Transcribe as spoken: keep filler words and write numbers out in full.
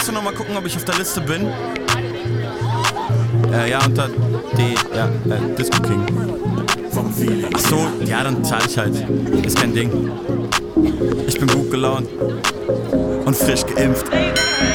du noch mal gucken, ob ich auf der Liste bin? Äh, ja, unter D, ja, äh, Disco King. Ach so, ja, dann zahl ich halt. Ist kein Ding. Ich bin gut gelaunt und frisch geimpft.